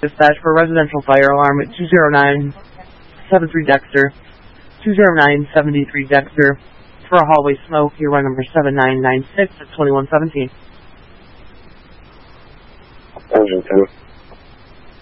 Dispatch for a residential fire alarm at 20973 Dexter, 20973 Dexter. For a hallway smoke, your run number 7996 at 2117. Engine 2.